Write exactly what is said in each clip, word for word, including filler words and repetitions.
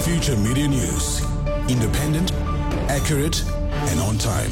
Future Media News. Independent, accurate, and on time.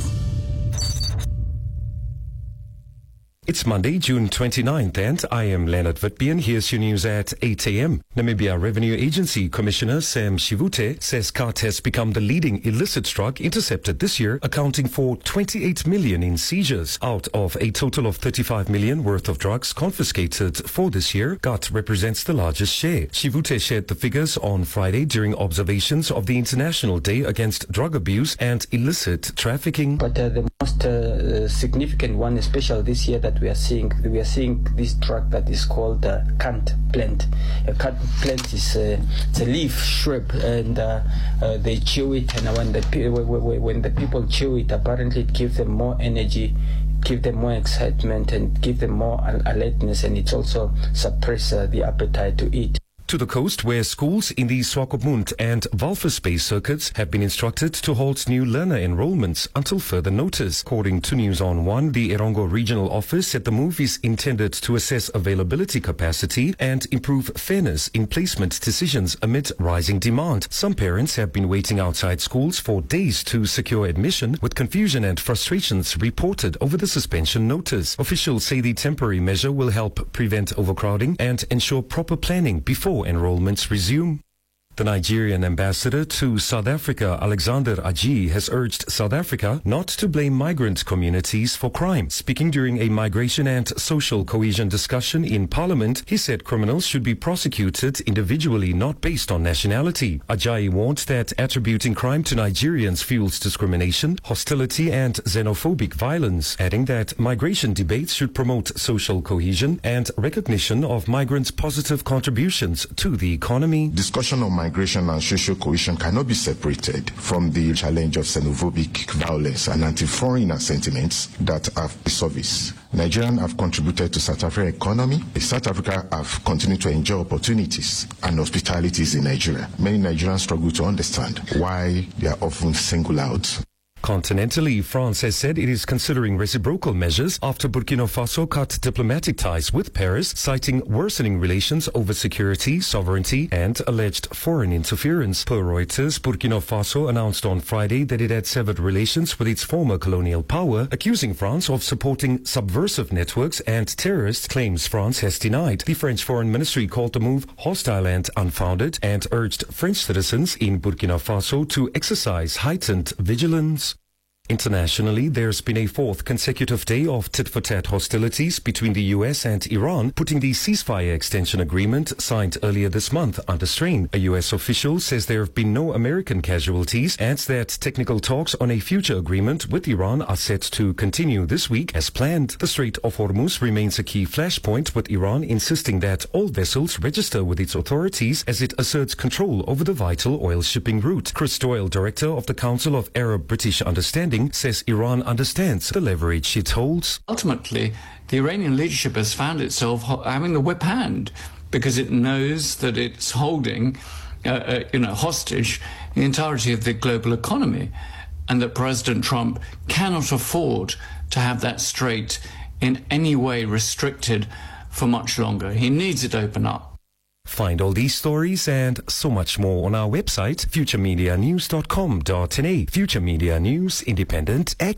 It's Monday, June twenty-ninth, and I am Leonard Whitby, and here's your news at eight a.m. Namibia Revenue Agency Commissioner Sam Shivute says khat has become the leading illicit drug intercepted this year, accounting for twenty-eight million in seizures. Out of a total of thirty-five million worth of drugs confiscated for this year, khat represents the largest share. Shivute shared the figures on Friday during observations of the International Day Against Drug Abuse and Illicit Trafficking. But uh, the most uh, significant one, especially this year, that we are seeing, we are seeing this drug that is called uh, khat plant. A khat plant is uh, it's a leaf shrub, and uh, uh, they chew it, and when the when the people chew it, apparently it gives them more energy, give them more excitement, and give them more alertness, and it also suppress uh, the appetite to eat. To the coast, where schools in the Swakopmund and Walvis Bay circuits have been instructed to halt new learner enrollments until further notice. According to News on One, the Erongo Regional Office said the move is intended to assess availability capacity and improve fairness in placement decisions amid rising demand. Some parents have been waiting outside schools for days to secure admission, with confusion and frustrations reported over the suspension notice. Officials say the temporary measure will help prevent overcrowding and ensure proper planning before enrollments resume. The Nigerian ambassador to South Africa, Alexander Agyei, has urged South Africa not to blame migrant communities for crime. Speaking during a migration and social cohesion discussion in Parliament, he said criminals should be prosecuted individually, not based on nationality. Agyei warned that attributing crime to Nigerians fuels discrimination, hostility, and xenophobic violence, adding that migration debates should promote social cohesion and recognition of migrants' positive contributions to the economy. Discussion on migration and social cohesion cannot be separated from the challenge of xenophobic violence and anti-foreigner sentiments that have the service. Nigerians have contributed to South Africa's economy. South Africa have continued to enjoy opportunities and hospitalities in Nigeria. Many Nigerians struggle to understand why they are often singled out. Continentally, France has said it is considering reciprocal measures after Burkina Faso cut diplomatic ties with Paris, citing worsening relations over security, sovereignty, and alleged foreign interference. Per Reuters, Burkina Faso announced on Friday that it had severed relations with its former colonial power, accusing France of supporting subversive networks and terrorist claims France has denied. The French Foreign Ministry called the move hostile and unfounded and urged French citizens in Burkina Faso to exercise heightened vigilance. Internationally, there's been a fourth consecutive day of tit-for-tat hostilities between the U S and Iran, putting the ceasefire extension agreement signed earlier this month under strain. A U S official says there have been no American casualties, adds that technical talks on a future agreement with Iran are set to continue this week as planned. The Strait of Hormuz remains a key flashpoint, with Iran insisting that all vessels register with its authorities as it asserts control over the vital oil shipping route. Chris Doyle, director of the Council of Arab-British Understanding, says Iran understands the leverage it holds. Ultimately, the Iranian leadership has found itself having the whip hand because it knows that it's holding, uh, uh, you know, hostage the entirety of the global economy, and that President Trump cannot afford to have that strait in any way restricted for much longer. He needs it to open up. Find all these stories and so much more on our website, future media news dot com dot n a. Future Media News, independent, accurate.